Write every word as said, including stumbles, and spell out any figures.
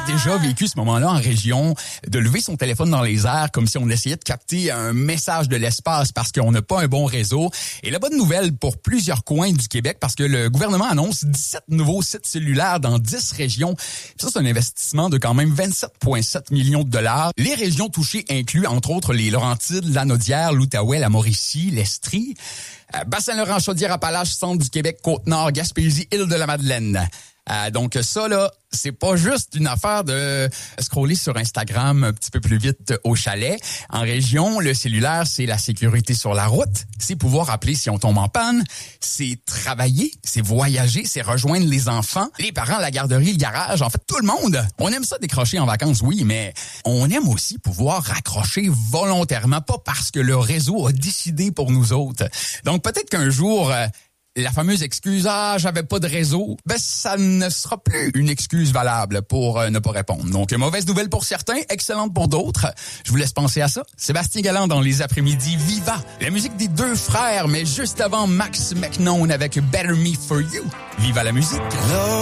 déjà vécu ce moment-là en région, de lever son téléphone dans les airs comme si on essayait de capter un message de l'espace parce qu'on n'a pas un bon réseau? Et la bonne nouvelle pour plusieurs coins du Québec, parce que le gouvernement annonce dix-sept nouveaux sites cellulaires dans dix régions. Ça, c'est un investissement de quand même vingt-sept virgule sept millions de dollars. Les régions touchées incluent, entre autres, les Laurentides, Lanaudière, l'Outaouais, la Mauricie, l'Estrie, euh, Bas-Saint-Laurent, Chaudière-Appalaches, Centre du Québec, Côte-Nord, Gaspésie, Île-de-la-Madeleine. Euh, donc ça, là, c'est pas juste une affaire de scroller sur Instagram un petit peu plus vite au chalet. En région, le cellulaire, c'est la sécurité sur la route, c'est pouvoir appeler si on tombe en panne, c'est travailler, c'est voyager, c'est rejoindre les enfants, les parents, la garderie, le garage, en fait, tout le monde. On aime ça décrocher en vacances, oui, mais on aime aussi pouvoir raccrocher volontairement, pas parce que le réseau a décidé pour nous autres. Donc peut-être qu'un jour... Euh, la fameuse excuse « Ah, j'avais pas de réseau », ben ça ne sera plus une excuse valable pour euh, ne pas répondre. Donc, mauvaise nouvelle pour certains, excellente pour d'autres. Je vous laisse penser à ça. Sébastien Galland dans les après-midi Viva. La musique des deux frères, mais juste avant Max McKnown avec « Better Me For You ». Viva la musique!